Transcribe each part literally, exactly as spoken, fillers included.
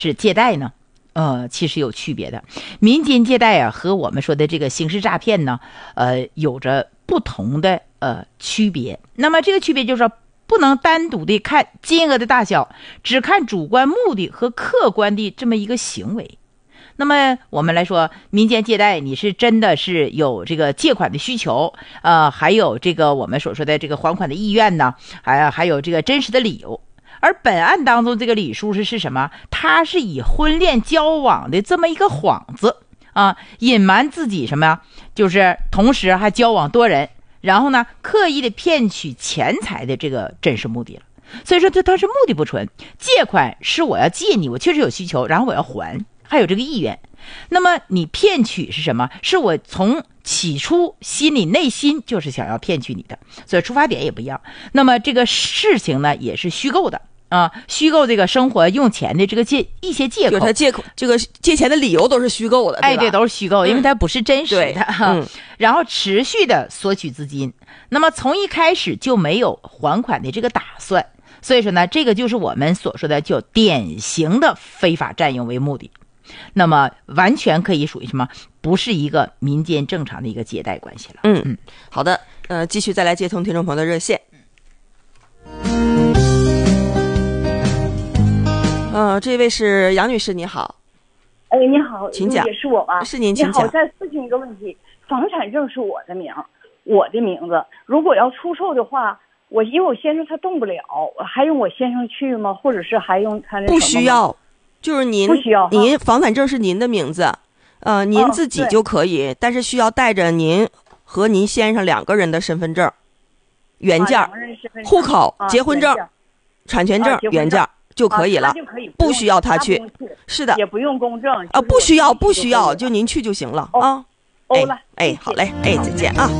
是借贷呢？呃，其实有区别的。民间借贷啊，和我们说的这个刑事诈骗呢，呃，有着不同的呃区别。那么这个区别就是说，不能单独的看金额的大小，只看主观目的和客观的这么一个行为。那么我们来说，民间借贷，你是真的是有这个借款的需求，呃，还有这个我们所说的这个还款的意愿呢，还还有这个真实的理由。而本案当中这个李叔是是什么？他是以婚恋交往的这么一个幌子啊，隐瞒自己什么呀？就是同时还交往多人，然后呢，刻意的骗取钱财的这个真实目的了。所以说他他是目的不纯，借款是我要借你，我确实有需求，然后我要还，还有这个意愿。那么你骗取是什么？是我从起初心里内心就是想要骗取你的，所以出发点也不一样。那么这个事情呢，也是虚构的。啊，虚构这个生活用钱的这个借一些借口， 就是他借口这个借钱的理由都是虚构的， 哎，对，都是虚构，因为它不是真实的。 嗯、 然后持续的索取资金，那么从一开始就没有还款的这个打算，所以说呢，这个就是我们所说的就典型的非法占有为目的，那么完全可以属于什么？不是一个民间正常的一个借贷关系了。 嗯嗯，好的，呃，继续再来接通听众朋友的热线。呃，这位是杨女士，你好。 哎，你好， 请讲。 也是我吧？ 是您，请讲。 你好，再咨询一个问题：房产证是我的名，我的名字。如果要出售的话，我因为我先生他动不了，还用我先生去吗？或者是还用他那什么吗？ 不需要，就是您不需要。 您房产证是您的名字，呃，您自己就可以，哦、但是需要带着您和您先生两个人的身份证、原件、 啊、 户口、 啊、 结婚证、产权证、 啊、 原件。就可以了， 啊、就可以不, 不需要他去。是的， 也不用公证啊、 呃，不需要，不需要，就您去就行了、 哦、 啊。 哎， 哎, 哎好嘞，哎，再见啊。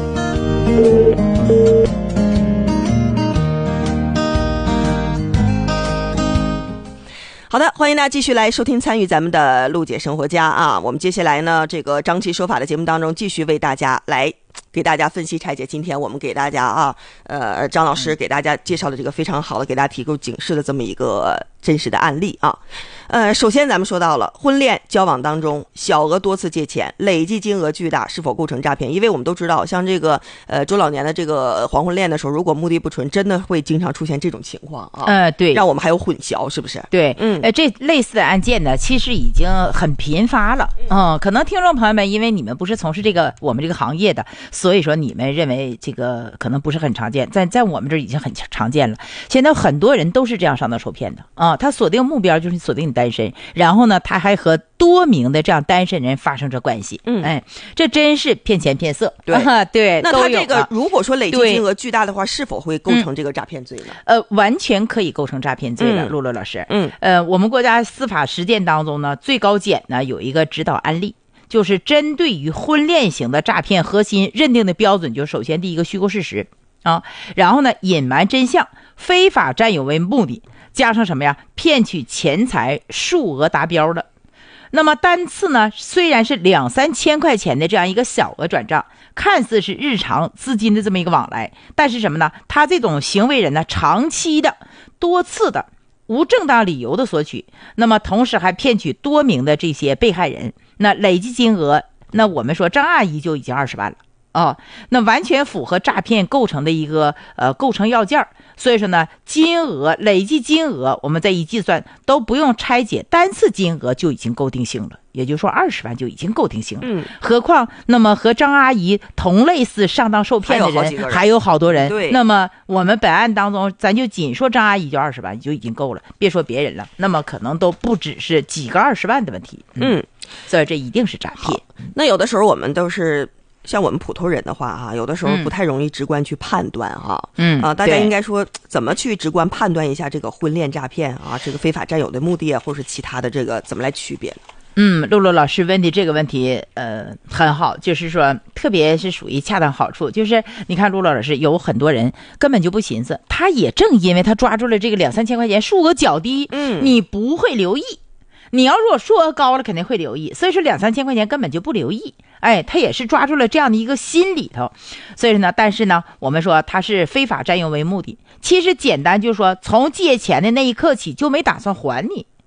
好的，欢迎大家继续来收听参与咱们的陆姐生活家啊。我们接下来呢，这个张琪说法的节目当中，继续为大家来给大家分析拆解。今天我们给大家啊，呃，张老师给大家介绍的这个非常好的，给大家提供警示的这么一个真实的案例啊。呃，首先咱们说到了婚恋交往当中小额多次借钱，累计金额巨大，是否构成诈骗？因为我们都知道，像这个呃中老年的这个黄昏恋的时候，如果目的不纯，真的会经常出现这种情况啊。 呃，对， 让我们还有混淆，是不是？ 对， 嗯， 呃，这类似的案件呢，其实已经很频发了。嗯，可能听众朋友们，因为你们不是从事这个我们这个行业的，所以说你们认为这个可能不是很常见，在在我们这儿已经很常见了。现在很多人都是这样上当受骗的啊，他锁定目标就是锁定你单身，然后呢，他还和多名的这样单身人发生着关系。嗯，哎，这真是骗钱骗色。 对、 啊、对， 那他这个如果说累计金额巨大的话，是否会构成这个诈骗罪呢？ 嗯、呃，完全可以构成诈骗罪的，露露老师。嗯，呃，我们国家司法实践当中呢，最高检呢有一个指导案例。就是针对于婚恋型的诈骗，核心认定的标准就首先第一个虚构事实啊，然后呢隐瞒真相，非法占有为目的，加上什么呀？骗取钱财数额达标的。那么单次呢虽然是两三千块钱的这样一个小额转账，看似是日常资金的这么一个往来，但是什么呢？他这种行为人呢，长期的、多次的、无正当理由的索取，那么同时还骗取多名的这些被害人。那累计金额，那我们说张阿姨就已经二十万了哦，那完全符合诈骗构成的一个呃构成要件。所以说呢，金额累计金额我们再一计算，都不用拆解，单次金额就已经够定性了，也就是说二十万就已经够定性了。嗯，何况那么和张阿姨同类似上当受骗的人还有, 还有好多人。 对， 那么我们本案当中，咱就仅说张阿姨就二十万就已经够了，别说别人了，那么可能都不只是几个二十万的问题。嗯，嗯所以这一定是诈骗。 那有的时候我们都是。像我们普通人的话啊，有的时候不太容易直观去判断哈。嗯啊，大家应该说怎么去直观判断一下这个婚恋诈骗啊，这个非法占有的目的啊，或是其他的这个怎么来区别呢？ 嗯，露露老师问的这个问题呃很好，就是说特别是属于恰当好处，就是你看露露老师有很多人根本就不寻思，他也正因为他抓住了这个两三千块钱数额较低，嗯，你不会留意。你要如果数额高了肯定会留意，所以说两三千块钱根本就不留意。哎，他也是抓住了这样的一个心里头。所以说呢，但是呢我们说他是非法占用为目的，其实简单就是说从借钱的那一刻起就没打算还你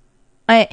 哎，